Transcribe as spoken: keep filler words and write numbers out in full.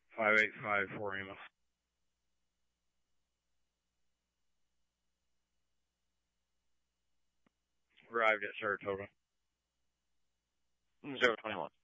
five eight five four Amos. Arrived at Saratoga. zero twenty-one.